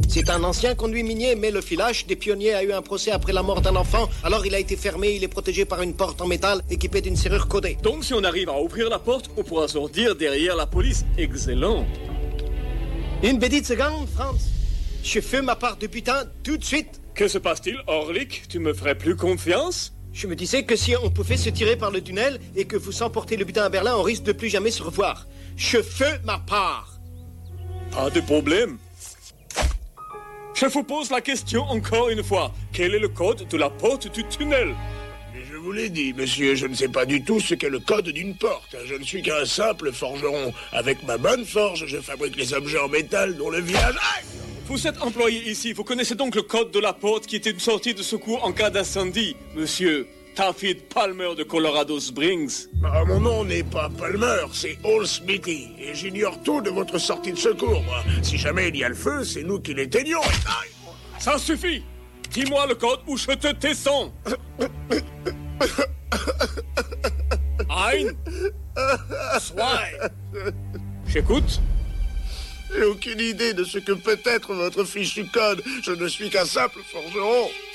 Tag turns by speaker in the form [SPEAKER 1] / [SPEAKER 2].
[SPEAKER 1] C'est un ancien conduit minier, mais le filage des pionniers a eu un procès après la mort d'un enfant. Alors il a été fermé, il est protégé par une porte en métal équipée d'une serrure codée.
[SPEAKER 2] Donc si on arrive à ouvrir la porte, on pourra sortir derrière la police. Excellent.
[SPEAKER 1] Une petite seconde, Franz. Je fais ma part de butin tout de suite.
[SPEAKER 2] Que se passe-t-il, Orlik? Tu me ferais plus confiance?
[SPEAKER 1] Je me disais que si on pouvait se tirer par le tunnel et que vous emportez le butin à Berlin, on risque de plus jamais se revoir. Je fais ma part.
[SPEAKER 2] Pas de problème. Je vous pose la question encore une fois. Quel est le code de la porte du tunnel?
[SPEAKER 3] Mais je vous l'ai dit, monsieur, je ne sais pas du tout ce qu'est le code d'une porte. Je ne suis qu'un simple forgeron. Avec ma bonne forge, je fabrique les objets en métal dont le village...
[SPEAKER 2] Vous êtes employé ici, vous connaissez donc le code de la porte qui était une sortie de secours en cas d'incendie, monsieur Taffet Palmer de Colorado Springs.
[SPEAKER 3] Ah, mon nom n'est pas Palmer, c'est Hall Smithy. Et j'ignore tout de votre sortie de secours, moi. Si jamais il y a le feu, c'est nous qui l'éteignons.
[SPEAKER 2] Ça suffit. Dis-moi le code ou je te descends. Ein. Zwei. J'écoute.
[SPEAKER 3] J'ai aucune idée de ce que peut être votre fichu code. Je ne suis qu'un simple forgeron.